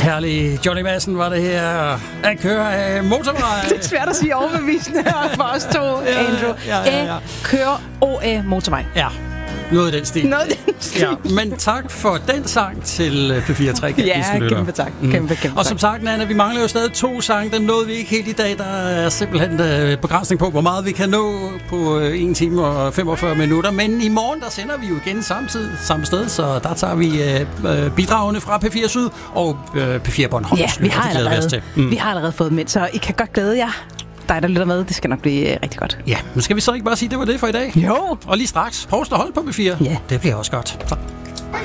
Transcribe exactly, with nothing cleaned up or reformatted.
Herlig. Johnny Madsen var det her at køre af motorvej. Det er svært at sige overbevisende her for os to, Andrew. Ja, ja, ja. At køre over motorvej. Ja. Noget i den stil. Noget i den stil. Ja, men tak for den sang til P fire tre. Ja, kæmpe tak. Kæmpe, kæmpe mm. Og som sagt, Nanna, vi mangler jo stadig to sange. Den nåede vi ikke helt i dag. Der er simpelthen uh, begrænsning på, hvor meget vi kan nå på uh, en time og femogfyrre minutter. Men i morgen, der sender vi jo igen samtidig, samme sted. Så der tager vi uh, bidragene fra P fire Syd og uh, P fire Bornholm. Ja, vi har, allerede, mm. vi har allerede fået dem ind, så I kan godt glæde jer. Dig, der lytter med, det skal nok blive rigtig godt. Ja, men skal vi så ikke bare sige, det var det for i dag? Jo. Og lige straks, Provst og Holt på P fire. Ja. Det bliver også godt. Så.